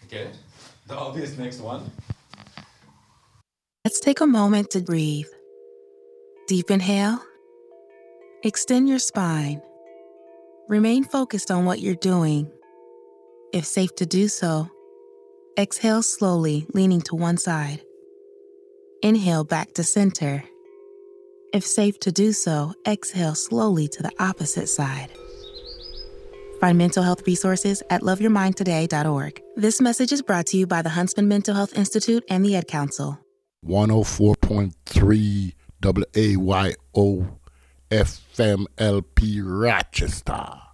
Okay, the obvious next one. Let's take a moment to breathe. Deep inhale. Extend your spine. Remain focused on what you're doing. If safe to do so, exhale slowly, leaning to one side. Inhale back to center. If safe to do so, exhale slowly to the opposite side. Find mental health resources at loveyourmindtoday.org. This message is brought to you by the Huntsman Mental Health Institute and the Ed Council. 104.3 WAYO FMLP Rochester.